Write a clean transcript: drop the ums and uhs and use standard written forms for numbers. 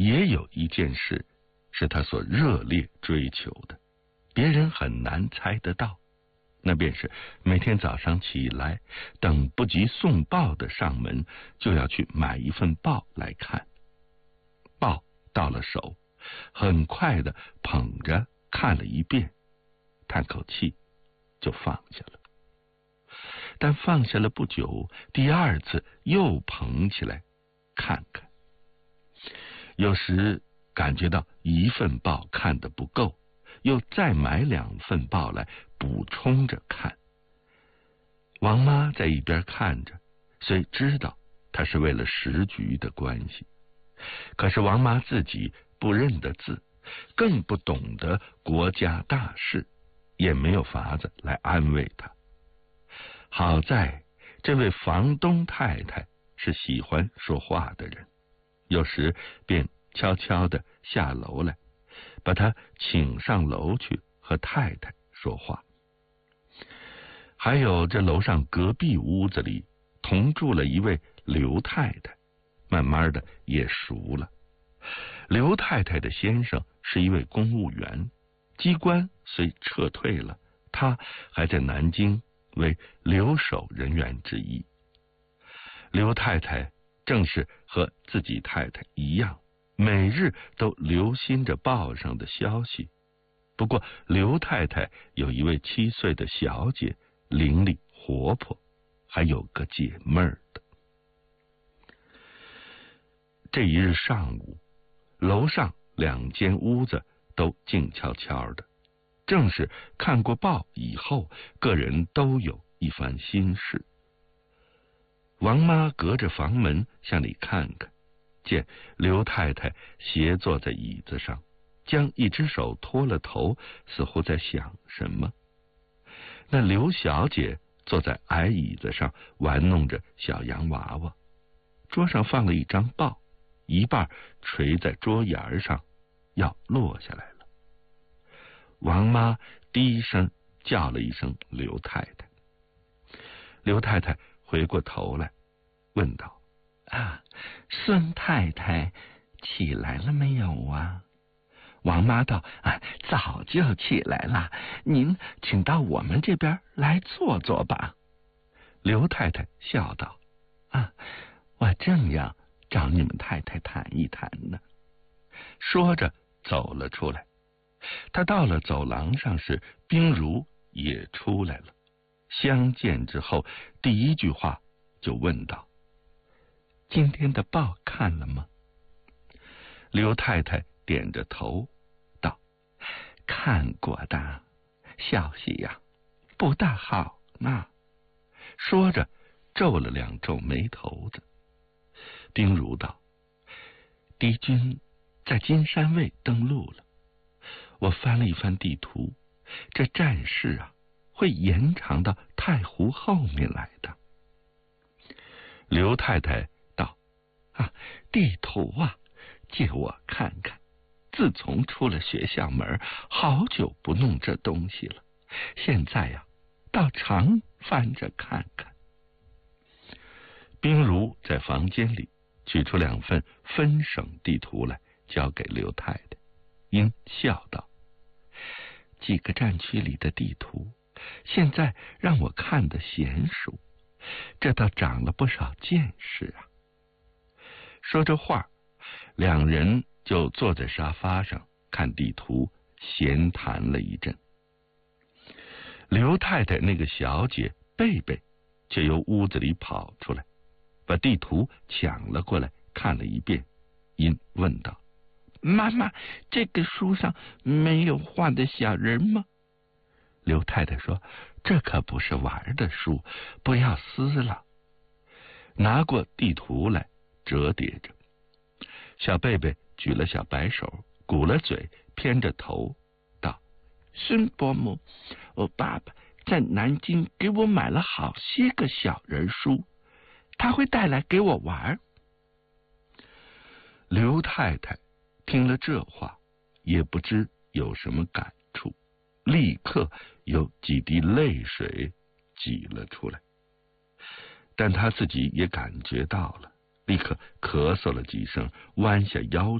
也有一件事是他所热烈追求的，别人很难猜得到，那便是每天早上起来，等不及送报的上门，就要去买一份报来看。报到了手，很快的捧着看了一遍，叹口气就放下了。但放下了不久，第二次又捧起来看看。有时感觉到一份报看得不够，又再买2份报来补充着看。王妈在一边看着，虽知道他是为了时局的关系，可是王妈自己不认得字，更不懂得国家大事，也没有法子来安慰他。好在这位房东太太是喜欢说话的人，有时便悄悄地下楼来，把他请上楼去和太太说话。还有这楼上隔壁屋子里同住了一位刘太太，慢慢的也熟了。刘太太的先生是一位公务员，机关虽撤退了，他还在南京为留守人员之一。刘太太正是和自己太太一样，每日都留心着报上的消息。不过刘太太有一位7岁的小姐，伶俐活泼，还有个解闷儿的。这一日上午，楼上2间屋子都静悄悄的，正是看过报以后，个人都有一番心事。王妈隔着房门向里看看，见刘太太斜坐在椅子上，将一只手托了头，似乎在想什么。那刘小姐坐在矮椅子上玩弄着小洋娃娃，桌上放了一张报，一半垂在桌沿上，要落下来了。王妈低声叫了一声刘太太。刘太太回过头来问道：孙太太起来了没有啊？王妈道：早就起来了，您请到我们这边来坐坐吧。刘太太笑道：我正要找你们太太谈一谈呢。说着走了出来。他到了走廊上时，冰如也出来了。相见之后，第一句话就问道：今天的报看了吗？刘太太点着头道：看过的，消息呀，不大好呢。说着皱了2皱眉头子。冰如道：敌军在金山卫登陆了，我翻了一翻地图，这战事啊会延长到太湖后面来的。刘太太道：地图啊，借我看看，自从出了学校门，好久不弄这东西了，现在呀，倒常翻着看看。冰如在房间里取出2份分省地图来，交给刘太太，因笑道：几个战区里的地图，现在让我看得娴熟，这倒长了不少见识啊。说着话，2人就坐在沙发上看地图，闲谈了一阵。刘太太那个小姐贝贝却由屋子里跑出来，把地图抢了过来看了一遍，因问道：妈妈，这个书上没有画的小人吗？刘太太说：这可不是玩的书，不要撕了。拿过地图来折叠着。小贝贝举了小白手，鼓了嘴，偏着头道：孙伯母，我爸爸在南京给我买了好些个小人书，他会带来给我玩。刘太太听了这话，也不知有什么感触，立刻有几滴泪水挤了出来。但她自己也感觉到了，立刻咳嗽了几声，弯下腰